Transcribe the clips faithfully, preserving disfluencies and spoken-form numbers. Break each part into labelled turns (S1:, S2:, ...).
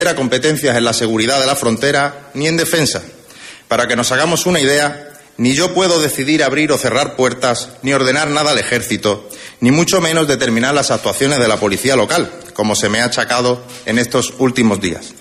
S1: competencias en la seguridad de la frontera ni en defensa. Para que nos hagamos una idea, ni yo puedo decidir abrir o cerrar puertas, ni ordenar nada al ejército, ni mucho menos determinar las actuaciones de la policía local, como se me ha achacado en estos últimos días.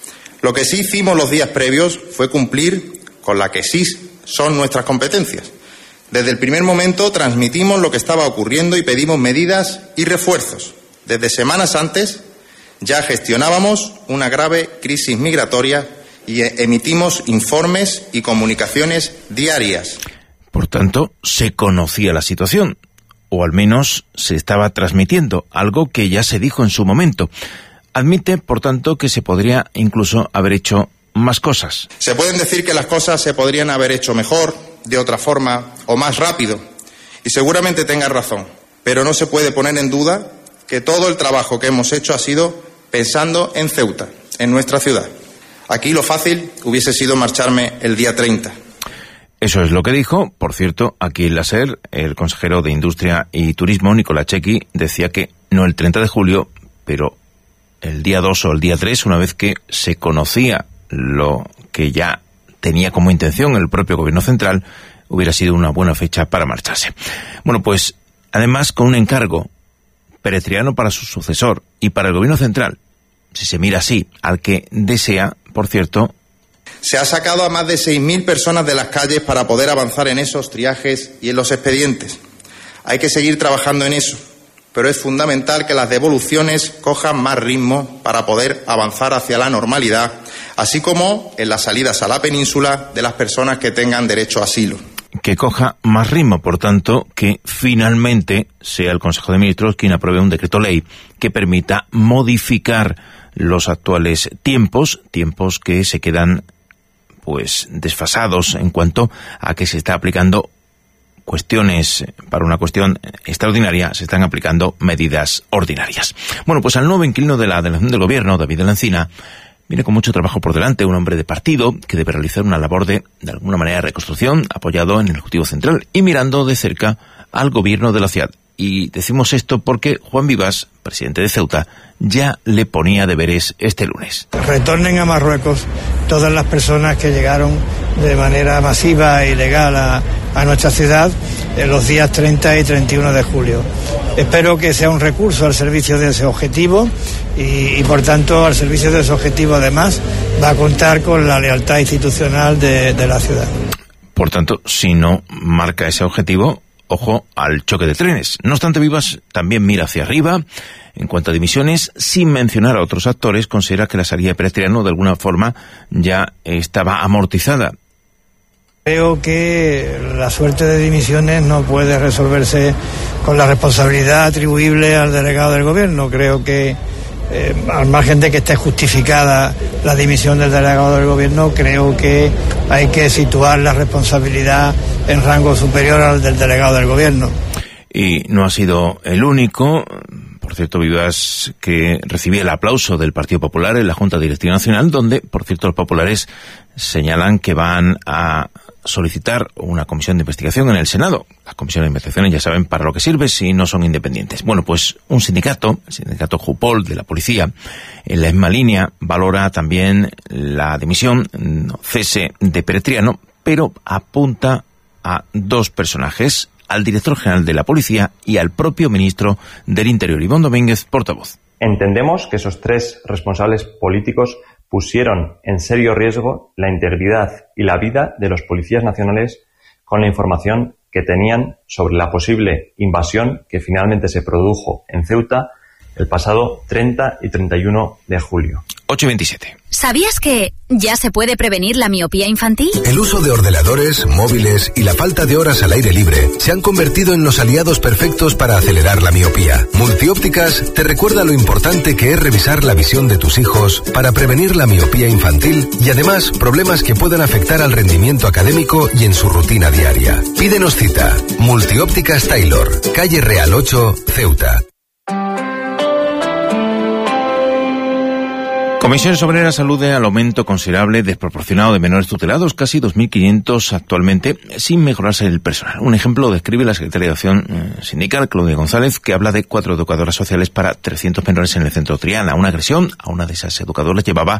S1: Lo que sí hicimos los días previos fue cumplir con la que sí son nuestras competencias. Desde el primer momento transmitimos lo que estaba ocurriendo y pedimos medidas y refuerzos. Desde semanas antes ya gestionábamos una grave crisis migratoria y emitimos informes y comunicaciones diarias.
S2: Por tanto, se conocía la situación, o al menos se estaba transmitiendo, algo que ya se dijo en su momento. Admite, por tanto, que se podría incluso haber hecho más cosas.
S1: Se pueden decir que las cosas se podrían haber hecho mejor, de otra forma o más rápido, y seguramente tenga razón, pero no se puede poner en duda que todo el trabajo que hemos hecho ha sido pensando en Ceuta, en nuestra ciudad. Aquí lo fácil hubiese sido marcharme el día treinta.
S2: Eso es lo que dijo. Por cierto, aquí en la SER, el consejero de Industria y Turismo, Nicolás Checchi, decía que no el treinta de julio, pero el día dos o el día tres, una vez que se conocía lo que ya tenía como intención el propio gobierno central, hubiera sido una buena fecha para marcharse. Bueno, pues además con un encargo peretriano para su sucesor y para el gobierno central, si se mira así, al que desea, por cierto.
S1: Se ha sacado a más de seis mil personas de las calles para poder avanzar en esos triajes y en los expedientes. Hay que seguir trabajando en eso, pero es fundamental que las devoluciones cojan más ritmo para poder avanzar hacia la normalidad, así como en las salidas a la península de las personas que tengan derecho a asilo.
S2: Que coja más ritmo, por tanto, que finalmente sea el Consejo de Ministros quien apruebe un decreto ley que permita modificar los actuales tiempos, tiempos que se quedan pues desfasados en cuanto a que se está aplicando cuestiones, para una cuestión extraordinaria, se están aplicando medidas ordinarias. Bueno, pues al nuevo inquilino de la delegación del gobierno, David de la Encina, viene con mucho trabajo por delante, un hombre de partido que debe realizar una labor de, de alguna manera, reconstrucción, apoyado en el Ejecutivo Central y mirando de cerca al gobierno de la ciudad. Y decimos esto porque Juan Vivas, presidente de Ceuta, ya le ponía deberes este lunes.
S3: Retornen a Marruecos todas las personas que llegaron de manera masiva e ilegal a, a nuestra ciudad en los días treinta y treinta y uno de julio. Espero que sea un recurso al servicio de ese objetivo y, y por tanto, al servicio de ese objetivo, además, va a contar con la lealtad institucional de, de la ciudad.
S2: Por tanto, si no marca ese objetivo, ojo al choque de trenes. No obstante, Vivas también mira hacia arriba. En cuanto a dimisiones, sin mencionar a otros actores, considera que la salida de Peretriano de alguna forma ya estaba amortizada.
S3: Creo que la suerte de dimisiones no puede resolverse con la responsabilidad atribuible al delegado del gobierno. Creo que, eh, al margen de que esté justificada la dimisión del delegado del gobierno, creo que hay que situar la responsabilidad en rango superior al del delegado del gobierno.
S2: Y no ha sido el único. Por cierto, Vivas, que recibía el aplauso del Partido Popular en la Junta Directiva Nacional, donde, por cierto, los populares señalan que van a solicitar una comisión de investigación en el Senado. Las comisiones de investigación ya saben para lo que sirve si no son independientes. Bueno, pues un sindicato, el sindicato Jupol de la policía, en la misma línea valora también la dimisión, no, cese de Peretriano, pero apunta a dos personajes, al director general de la policía y al propio ministro del Interior, Iván Domínguez, portavoz.
S4: Entendemos que esos tres responsables políticos pusieron en serio riesgo la integridad y la vida de los policías nacionales con la información que tenían sobre la posible invasión que finalmente se produjo en Ceuta el pasado treinta y treinta y uno de julio.
S2: ocho veintisiete.
S5: ¿Sabías que ya se puede prevenir la miopía infantil?
S6: El uso de ordenadores, móviles y la falta de horas al aire libre se han convertido en los aliados perfectos para acelerar la miopía. Multiópticas te recuerda lo importante que es revisar la visión de tus hijos para prevenir la miopía infantil y además problemas que puedan afectar al rendimiento académico y en su rutina diaria. Pídenos cita. Multiópticas Taylor, calle Real ocho, Ceuta.
S2: Comisiones Obreras alude al aumento considerable desproporcionado de menores tutelados, casi dos mil quinientos actualmente, sin mejorarse el personal. Un ejemplo describe la secretaria de Acción eh, Sindical, Claudia González, que habla de cuatro educadoras sociales para trescientos menores en el centro Triana. Una agresión a una de esas educadoras llevaba